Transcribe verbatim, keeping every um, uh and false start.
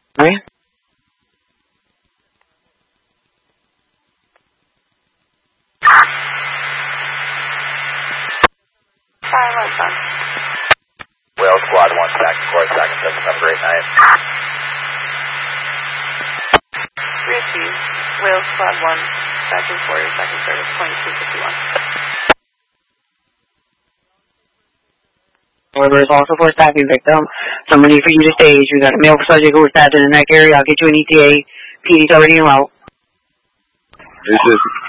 Right? Whale Squad one, back to court, second, second, have a great night. Receive. Whale Squad one, back in quarter, second service, twenty-two fifty-one. However, it's also for a stabbing victim. Somebody for you to stage. We got a male subject who was stabbed in the neck area. I'll get you an E T A. P D's already in route. This is